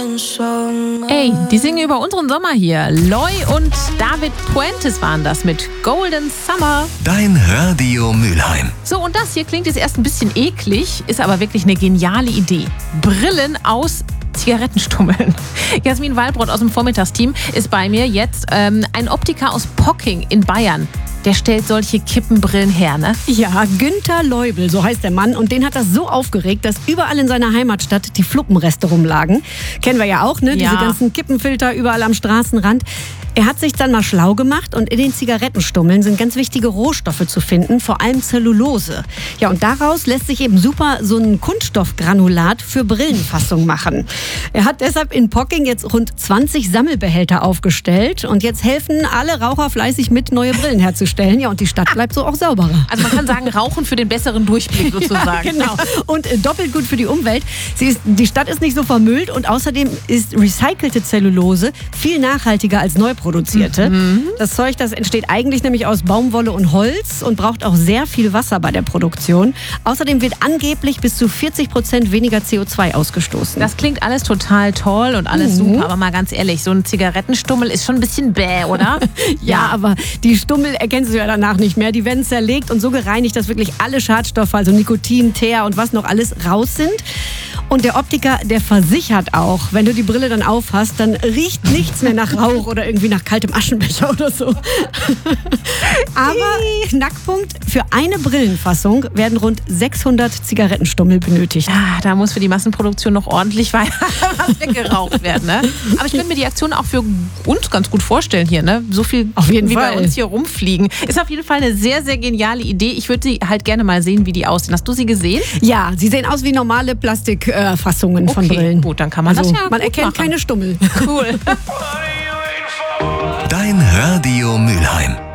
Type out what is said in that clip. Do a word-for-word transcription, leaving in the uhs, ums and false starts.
Ey, die singen über unseren Sommer hier. Loy und David Puentes waren das mit Golden Summer. Dein Radio Mülheim. So, und das hier klingt jetzt erst ein bisschen eklig, ist aber wirklich eine geniale Idee. Brillen aus Zigarettenstummeln. Jasmin Wallbrot aus dem Vormittagsteam ist bei mir jetzt. Ähm, ein Optiker aus Pocking in Bayern. Der stellt solche Kippenbrillen her, ne? Ja, Günther Leubel, so heißt der Mann. Und den hat das so aufgeregt, dass überall in seiner Heimatstadt die Fluppenreste rumlagen. Kennen wir ja auch, ne? Ja. Diese ganzen Kippenfilter überall am Straßenrand. Er hat sich dann mal schlau gemacht und in den Zigarettenstummeln sind ganz wichtige Rohstoffe zu finden, vor allem Zellulose. Ja, und daraus lässt sich eben super so ein Kunststoffgranulat für Brillenfassung machen. Er hat deshalb in Pocking jetzt rund zwanzig Sammelbehälter aufgestellt und jetzt helfen alle Raucher fleißig mit, neue Brillen herzustellen. Ja, und die Stadt bleibt so auch sauberer. Also man kann sagen, Rauchen für den besseren Durchblick sozusagen. Ja, genau. Und äh, doppelt gut für die Umwelt. Sie ist, die Stadt ist nicht so vermüllt und außerdem ist recycelte Zellulose viel nachhaltiger als neu produzierte. Mhm. Das Zeug, das entsteht eigentlich nämlich aus Baumwolle und Holz und braucht auch sehr viel Wasser bei der Produktion. Außerdem wird angeblich bis zu vierzig Prozent weniger C O zwei ausgestoßen. Das klingt alles total toll und alles mhm. super, aber mal ganz ehrlich, so ein Zigarettenstummel ist schon ein bisschen bäh, oder? Ja, aber die Stummel erkennst du ja danach nicht mehr. Die werden zerlegt und so gereinigt, dass wirklich alle Schadstoffe, also Nikotin, Teer und was noch alles raus sind. Und der Optiker, der versichert auch, wenn du die Brille dann aufhast, dann riecht nichts mehr nach Rauch oder irgendwie nach kaltem Aschenbecher oder so. Aber Knackpunkt, für eine Brillenfassung werden rund sechshundert Zigarettenstummel benötigt. Ja, da muss für die Massenproduktion noch ordentlich was weggeraucht werden. Ne? Aber ich könnte mir die Aktion auch für uns ganz gut vorstellen hier. Ne? So viel auf jeden wie Fall. bei uns hier rumfliegen. Ist auf jeden Fall eine sehr, sehr geniale Idee. Ich würde sie halt gerne mal sehen, wie die aussehen. Hast du sie gesehen? Ja, sie sehen aus wie normale Plastikfassungen äh, von okay, Brillen. Gut, dann kann man also, das ja Man gut erkennt machen. keine Stummel. Cool. Dein Radio Mülheim.